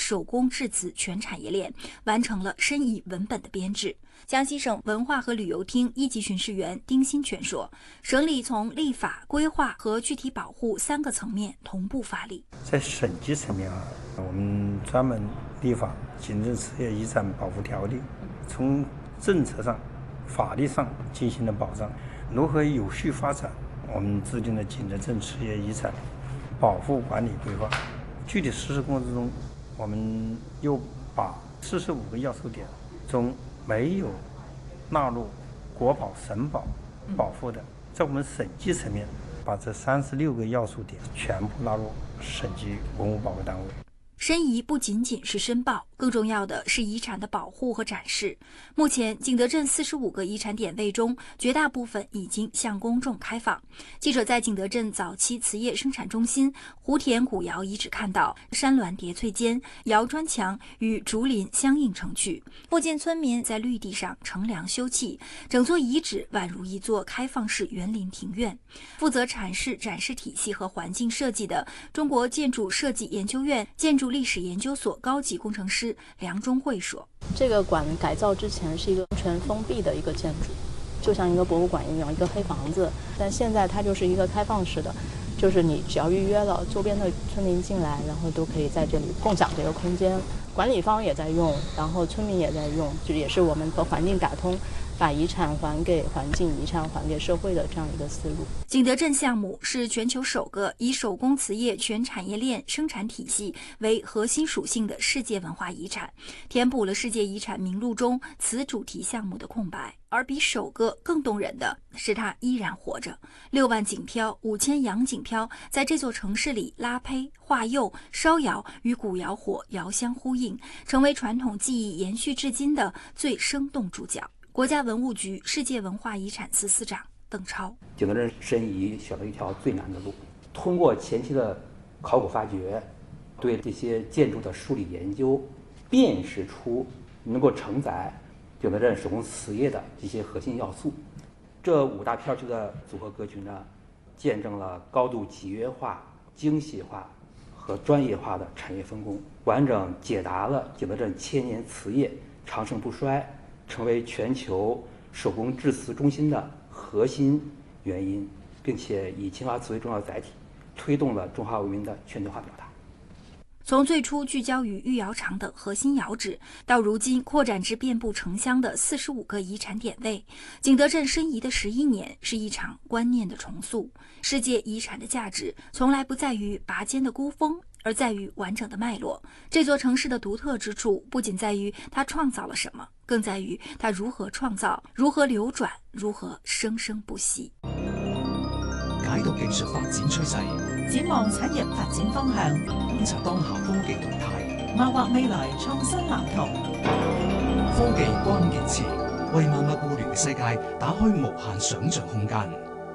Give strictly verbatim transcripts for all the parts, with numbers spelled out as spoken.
手工制瓷全产业链，完成了申遗文本的编制。江西省文化和旅游厅一级巡视员丁新全说，省里从立法、规划和具体保护三个层面同步发力。 在省级层面啊，我们专门立法《景德镇瓷业遗产保护条例》，从政策上、法律上进行了保障。如何有序发展，我们制定了《景德镇瓷业遗产保护管理规划》。具体实施过程中，我们又把四十五个要素点中没有纳入国保、省保保护的，在我们省级层面，把这三十六个要素点全部纳入省级文物保护单位。 申遗不仅仅是申报，更重要的是遗产的保护和展示。目前，景德镇四十五个遗产点位中，绝大部分已经向公众开放。记者在景德镇早期瓷业生产中心湖田古窑遗址看到，山峦叠翠间，窑砖墙与竹林相映成趣。附近村民在绿地上乘凉休憩，整座遗址宛如一座开放式园林庭院。负责阐释展示体系和环境设计的中国建筑设计研究院建筑历史研究所高级工程师梁中慧说， 这个馆改造之前是一个全封闭的一个建筑，就像一个博物馆一样，一个黑房子，但现在它就是一个开放式的，就是你只要预约了，周边的村民进来，然后都可以在这里共享这个空间，管理方也在用，然后村民也在用，就也是我们和环境打通，把遗产还给环境，遗产还给社会的这样一个思路。 景德镇项目是全球首个以手工瓷业全产业链生产体系为核心属性的世界文化遗产，填补了世界遗产名录中瓷主题项目的空白。而比首个更动人的是它依然活着，六万锦漂、五千洋锦漂在这座城市里拉胚、化釉、烧窑，与古窑火遥相呼应，成为传统技艺延续至今的最生动主角。国家文物局世界文化遗产司司长邓超， 景德镇申遗选了一条最难的路，通过前期的考古发掘，对这些建筑的梳理研究，辨识出能够承载景德镇手工瓷业的一些核心要素。这五大片区的组合格局呢，见证了高度集约化、精细化和专业化的产业分工，完整解答了景德镇千年瓷业长盛不衰，成为全球手工制瓷中心的核心原因，并且以青花瓷为重要载体，推动了中华文明的全球化表达。 从最初聚焦于御窑厂等核心窑址，到如今扩展至遍布城乡的四十五个遗产点位，景德镇申遗的十一年是一场观念的重塑。世界遗产的价值从来不在于拔尖的孤峰，而在于完整的脉络。这座城市的独特之处不仅在于它创造了什么，更在于它如何创造、如何流转、如何生生不息。 解讀技術發展趨勢， 展望產業發展方向， 觀察當下科技動態， 謀劃未來創新藍圖。 科技關鍵詞，為萬物互聯嘅世界打開無限想像空間。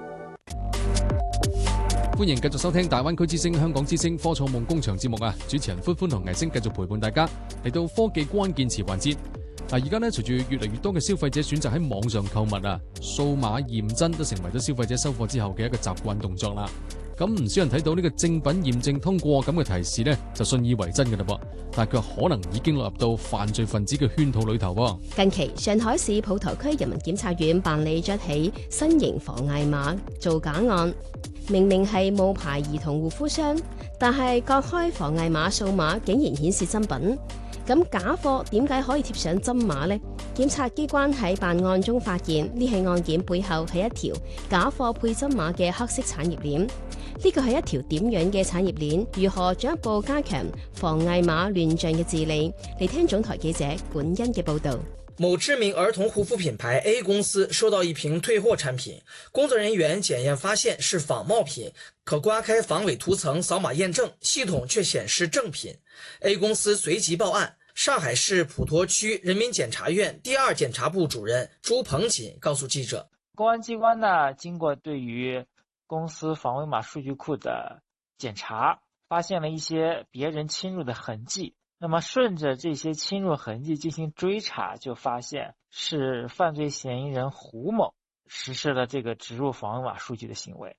歡迎繼續收聽大灣區之聲、香港之聲科創夢工場節目啊！主持人歡歡同藝星繼續陪伴大家嚟到科技關鍵詞環節。嗱，而家咧隨住越嚟越多嘅消費者選擇喺網上購物啊，數碼驗真都成為咗消費者收貨之後嘅一個習慣動作啦。咁唔少人睇到呢個正品驗證通過咁嘅提示呢，就信以為真嘅嘞噃，但係佢可能已經落入到犯罪分子嘅圈套裏頭喎。 近期上海市普陀區人民檢察院辦理咗起新型防偽碼造假案，明明係冒牌兒童護膚商，但係割開防偽碼數碼竟然顯示真品。咁假貨點解可以貼上真碼呢？檢察機關喺辦案中發現，呢起案件背後係一條假貨配真碼嘅黑色產業鏈。呢個係一條點樣嘅產業鏈？如何進一步加強防偽碼亂象嘅治理？嚟聽總台記者管恩嘅報導。 某知名兒童護膚品牌 A 公司收到一瓶退貨產品，工作人員檢驗發現是仿冒品，可刮開防偽塗層掃碼驗證，系統卻顯示正品。A 公司隨即報案。上海市普陀區人民檢察院第二檢察部主任朱鵬錦告訴記者， 公安機關呢，經過對於公司防偽碼數據庫的檢查，發現了一些別人侵入的痕跡。那麼順着這些侵入痕跡進行追查，就發現是犯罪嫌疑人胡某實施了這個植入防偽碼數據的行為。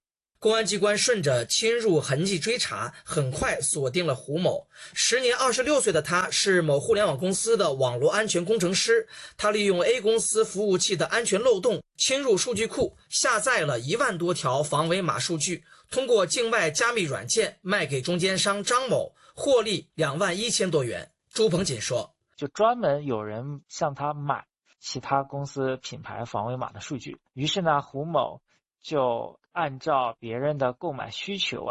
公安机关顺着侵入痕迹追查，很快锁定了胡某。时年二十六岁的他是某互联网公司的网络安全工程师，他利用 A 公司服务器的安全漏洞，侵入数据库，下载了一万多条防伪码数据，通过境外加密软件卖给中间商张某，获利两万一千多元。朱鹏锦说， 就专门有人向他买其他公司品牌防伪码的数据，于是呢，胡某就按照别人的购买需求啊。